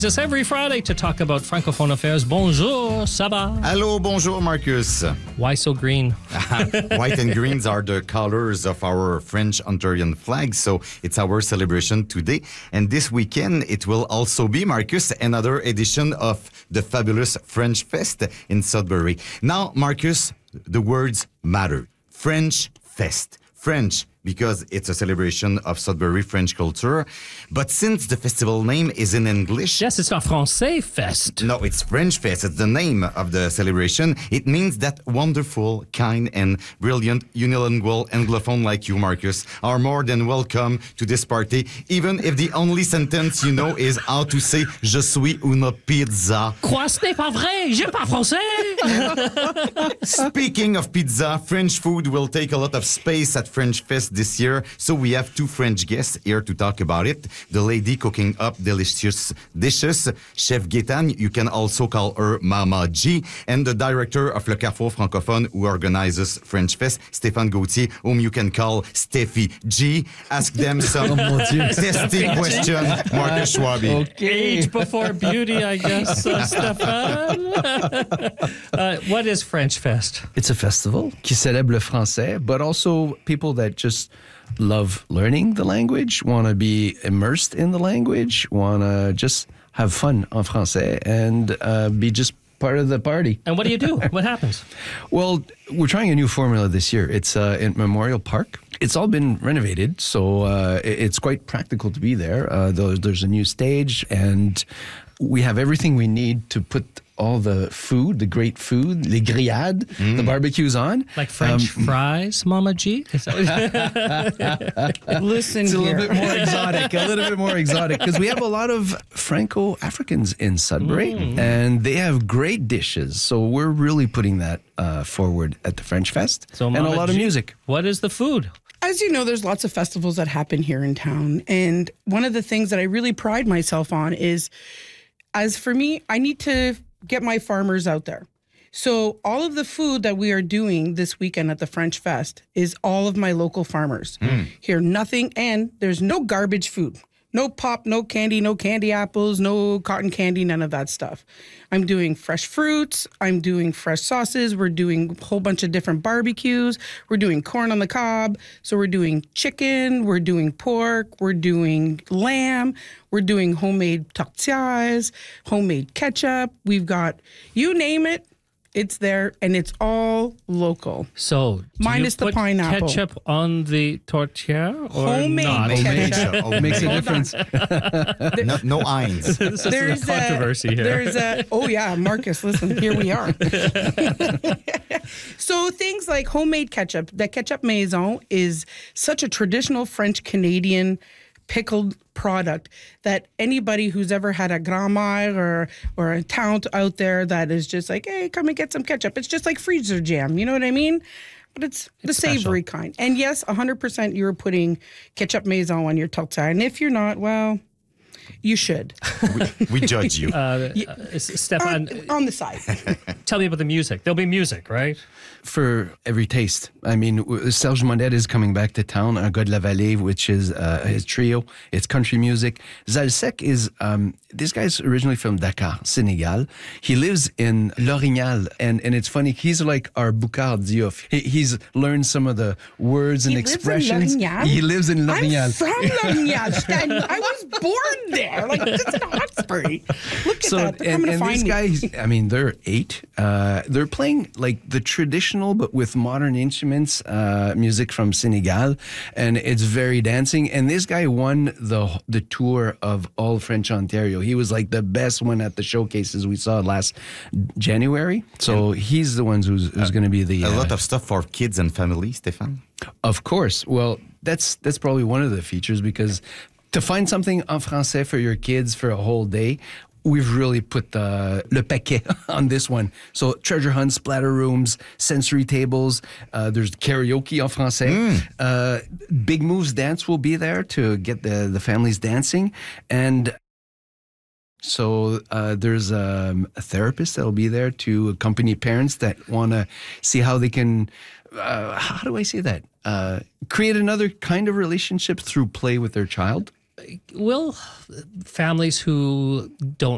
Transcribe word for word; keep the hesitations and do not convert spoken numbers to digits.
Us every Friday to talk about Francophone affairs. Bonjour, ça va? Hello, bonjour, Marcus. Why so green? White and greens are the colors of our French Ontarian flag, so it's our celebration today. And this weekend, it will also be, Marcus, another edition of the fabulous French Fest in Sudbury. Now, Marcus, the words matter. French Fest. French, because it's a celebration of Sudbury French culture. But since the festival name is in English... Yes, it's not Francais Fest. No, it's French Fest. It's the name of the celebration. It means that wonderful, kind, and brilliant unilingual Anglophone like you, Marcus, are more than welcome to this party, even if the only sentence you know is how to say Je suis une pizza. Quoi, ce n'est pas vrai? Je parle français! Speaking of pizza, French food will take a lot of space at French Fest this year, so we have two French guests here to talk about it. The lady cooking up delicious dishes, Chef Gaétane, you can also call her Mama G, and the director of Le Carrefour Francophone who organizes French Fest, Stéphane Gauthier, whom you can call Steffi G. Ask them some testing question, Marcus Schwabi. Okay. Age before beauty, I guess, uh, Stéphane. uh, what is French Fest? It's a festival qui célèbre le français, but also people that just love learning the language, want to be immersed in the language, want to just have fun en français and uh, be just part of the party. And what do you do? What happens? Well, we're trying a new formula this year. It's uh, in Memorial Park. It's all been renovated, so uh, it's quite practical to be there. Uh, there's, there's a new stage, and we have everything we need to put all the food, the great food, les grillades, mm. the barbecues on. Like French um, fries, Mama G? Is that what Listen It's a here. little bit more exotic, a little bit more exotic, because we have a lot of Franco-Africans in Sudbury, mm. and they have great dishes. So we're really putting that uh, forward at the French Fest, so and Mama a lot G, of music. What is the food? As you know, there's lots of festivals that happen here in town. And one of the things that I really pride myself on is, as for me, I need to get my farmers out there. So all of the food that we are doing this weekend at the French Fest is all of my local farmers. Mm. Here, nothing, and there's no garbage food. No pop, no candy, no candy apples, no cotton candy, none of that stuff. I'm doing fresh fruits. I'm doing fresh sauces. We're doing a whole bunch of different barbecues. We're doing corn on the cob. So we're doing chicken. We're doing pork. We're doing lamb. We're doing homemade tortillas, homemade ketchup. We've got, you name it, it's there, and it's all local. So, do minus you the put pineapple. ketchup on the tortilla or Homemade not? ketchup. Oh, Makes a man. difference. No, no Heinz. This is There's a controversy a, here. There's a, oh yeah, Marcus, listen, here we are. So things like homemade ketchup. The ketchup maison is such a traditional French-Canadian pickled product that anybody who's ever had a grand-mère or or a tante out there that is just like, hey, come and get some ketchup. It's just like freezer jam, you know what I mean? But it's the It's savory special. kind. And yes, one hundred percent you're putting ketchup maison on your tortilla. And if you're not, well, you should. We, we judge you. Uh, uh, Stefan, on, on the side. tell me about the music. There'll be music, right? For every taste. I mean, w- Serge Monette is coming back to town, Un gars de la Vallée, which is uh, his trio. It's country music. Zalsek is, um, this guy's originally from Dakar, Senegal. He lives in L'Orignal, and, and it's funny, he's like our Boucard Diouf. He, he's learned some of the words and He lives in expressions. L'Orignal? He lives in I'm L'Orignal. from L'Orignal. Stan. I was born there. Like, it's in Hawkesbury. Look at So, that. They're and, coming to and find these me. guys, I mean, they're eight. Uh, they're playing like the traditional, but with modern instruments, uh, music from Senegal, and it's very dancing. And this guy won the the tour of all French Ontario. He was like the best one at the showcases we saw last January. So he's the one who's, who's going to be the A uh, lot of stuff for kids and family, Stéphane. Of course. Well, that's that's probably one of the features, because to find something en français for your kids for a whole day, we've really put the le paquet on this one. So treasure hunts, splatter rooms, sensory tables. Uh, there's karaoke en français. Mm. Uh, Big Moves Dance will be there to get the, the families dancing. And so uh, there's um, a therapist that will be there to accompany parents that want to see how they can, uh, how do I say that? Uh, create another kind of relationship through play with their child. Will families who don't